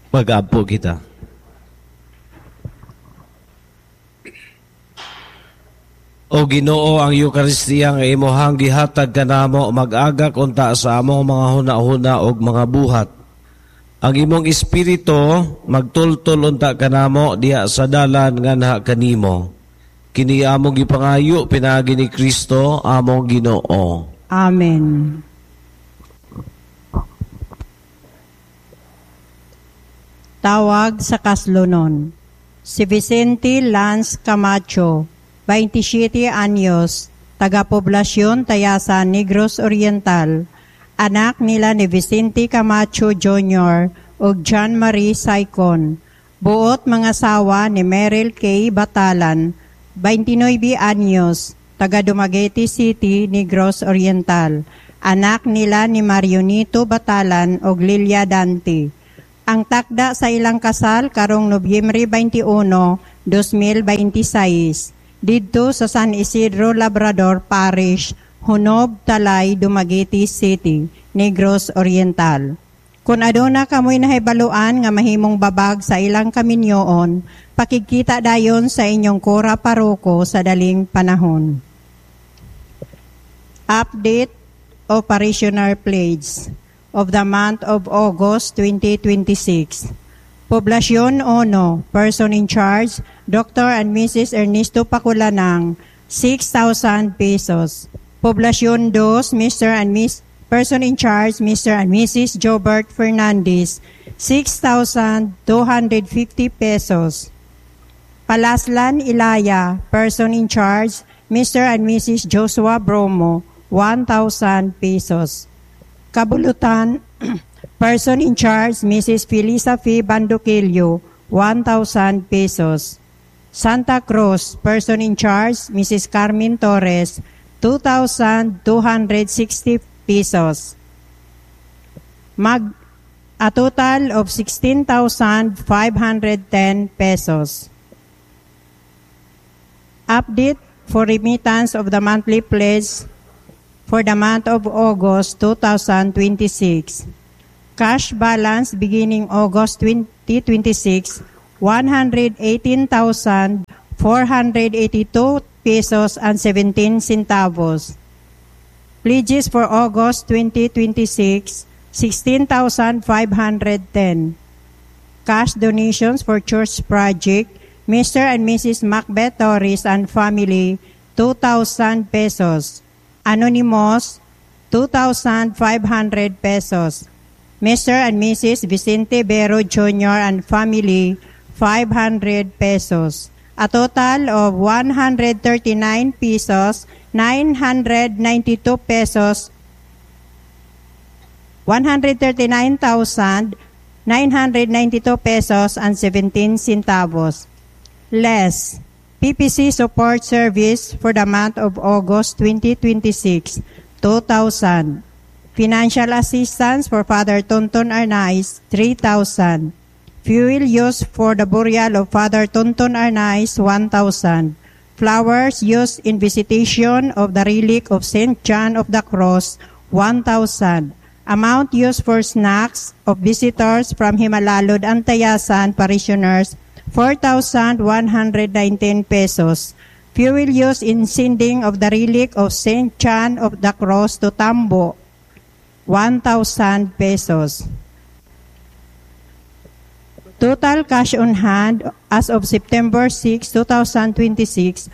Mag-apo kita. O Ginoo, ang Eucharistia nga imuhang gihatag kanamo mag-agak unta sa among mga hunahuna og mga buhat. Ang imong espiritu magtultol unta kanamo diha sa dalan nga naha kanimo. Kini among gipangayo pinaagi ni Kristo among Ginoo. Amen. Tawag sa kaslunon. Si Vicente Lance Camacho, 27 anyos, taga-poblasyon Tayasan, Negros Oriental, anak nila ni Vicente Camacho Jr. ug John Marie Saicon. Buot mga asawa ni Meryl K. Batalan, 29 anyos, taga Dumaguete City, Negros Oriental, anak nila ni Marionito Batalan ug Lilia Dante. Ang takda sa ilang kasal karong Nobyembre 21, 2026, didto sa San Isidro Labrador Parish, Hunob, Talay, Dumaguete City, Negros Oriental. Kung aduna kamoy nahibaluan nga mahimong babag sa ilang kaminyoon, pakikita dayon sa inyong kora paroko sa daling panahon. Update of Parishioner Pledge of the month of August 2026. Poblasyon 1, person in charge, Dr. and Mrs. Ernesto Paculanang, 6,000 pesos. Poblasyon 2, Mr. and Miss, person in charge, Mr. and Mrs. Jobert Fernandez, 6,250 pesos. Palaslan Ilaya, person in charge, Mr. and Mrs. Joshua Bromo, 1,000 pesos. Kabulutan, person in charge, Mrs. Felisa F. Bandoquillo, 1,000 pesos. Santa Cruz, person in charge, Mrs. Carmen Torres, 2,260 pesos. A total of 16,510 pesos. Update for remittance of the monthly pledge for the month of August 2026. Cash balance beginning August 2026, 118,482 pesos and 17 centavos. Pledges for August 2026, 16,510. Cash donations for church project, Mr. and Mrs. Macbeth Torres and family, 2,000 pesos. Anonymous, 2,500 pesos. Mr. and Mrs. Vicente Bero Jr. and family, 500 pesos. A total of 139 pesos, 992 pesos, 139,992 pesos and 17 centavos. Less. PPC support service for the month of August 2026, 2,000. Financial assistance for Father Tonton Arnaiz, 3,000. Fuel used for the burial of Father Tonton Arnaiz, 1,000. Flowers used in visitation of the relic of St. John of the Cross, 1,000. Amount used for snacks of visitors from Himalalud and Tayasan parishioners, 4,119 pesos. Fuel used in sending of the relic of St. John of the Cross to Tambo, 1,000 pesos. Total cash on hand as of September 6, 2026,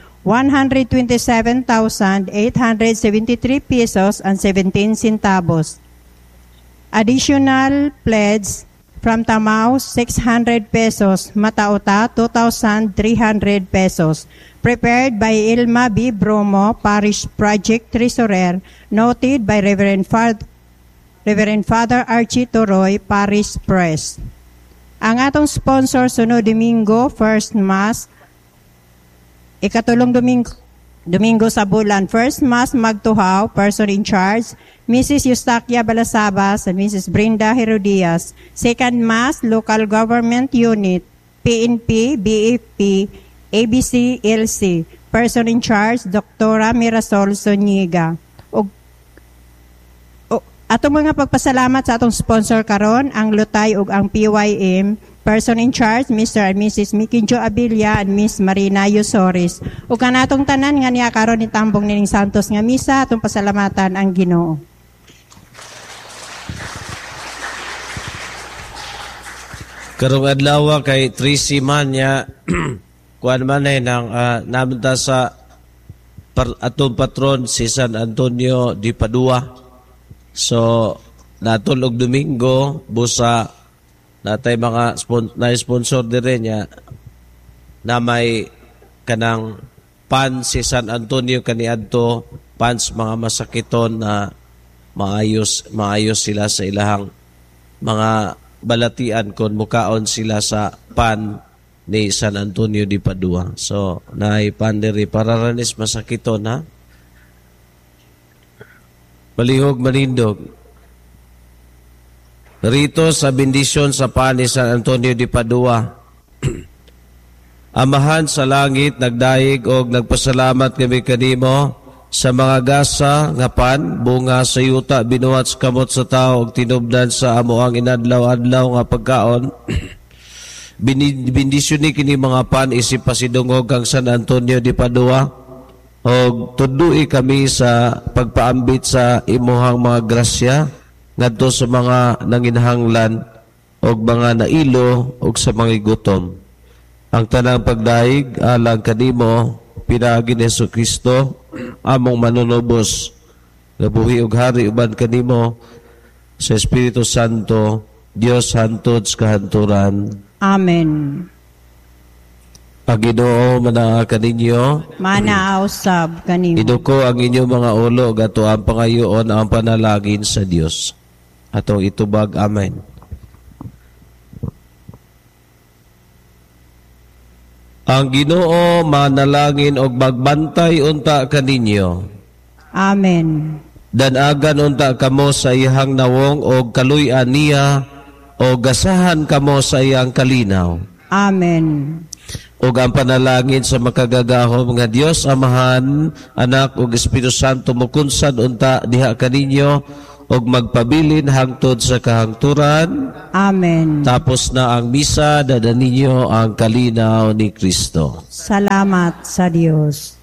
127,873 pesos and 17 centavos. Additional pledge from Tamao, 600 pesos. Matauta, 2,300 pesos. Prepared by Ilma B. Bromo, Parish Project Treasurer. Noted by Reverend Father Archie Toroy, Parish Press. Ang atong sponsor sunod Domingo, First Mass, ikatulong Domingo sa bulan. First Mass magtuhaw, person in charge, Mrs. Eustaquia Balasabas and Mrs. Brenda Herodias. Second Mass, Local Government Unit, PNP, BFP, ABC, LC. Person in charge, Dr. Mirasol Soniga. Atong mga pagpasalamat sa atong sponsor karon, ang Lutay ug ang PYM. Person in charge, Mr. and Mrs. Mikinjo Abilia and Miss Marina Yosoris. Ug kanatong tanan nga niya karon itambong nining Santos nga misa, atong pasalamatan ang Ginoo. Karong adlaw kay Tracy man niya kuan man nang namin ta sa atong patron si San Antonio di Padua. So natulog Domingo busa natay mga sponsor dire niya na may kanang pan si San Antonio kaniadto pans mga masakiton na maayos sila sa ilahang mga balatian kon mukaon sila sa pan ni San Antonio di Padua. So naay pan diri para ranis masakiton ha. Malihog manindog. Rito sa bendisyon sa pan ni San Antonio di Padua. Amahan sa langit, nagdaig o nagpasalamat kami kanimo sa mga gasa nga pan, bunga sa yuta, binuhat sa kamot sa tao, og tinubdan sa amo ang inadlaw-adlaw nga pagkaon. Bendisyon ni kini mga pan, isip pasidungog ang San Antonio di Padua. Og tudui kami sa pagpaambit sa imuhang mga grasya ngadto sa mga nanginhanglan og mga nailo og sa mga gutom. Ang tanang pagdaig alang kanimo pinaagi ni Jesucristo among manunubos nga buhi ug hari uban kanimo sa Espiritu Santo, Dios hantod sa kahanturan. Amen. Ang Ginoo manaa kaninyo, Manaaw sab kanimo. iduko ang inyong mga ulo gato ang pangayoon ang panalangin sa Dios. Atong itubag, amen. Ang Ginoo manalangin og magbantay unta kaninyo. Amen. Danagan unta kamo sa iyang nawong og kaluy-an niya o gasahan kamo sa iyang kalinaw. Amen. Ug ang panalangin sa makagagahom nga Dios Amahan, Anak ug Espiritu Santo mukunsad unta diha kaninyo ug magpabilin hangtod sa kahangturan. Amen. Tapos na ang misa, dada ninyo ang kalinaw ni Kristo. Salamat sa Dios.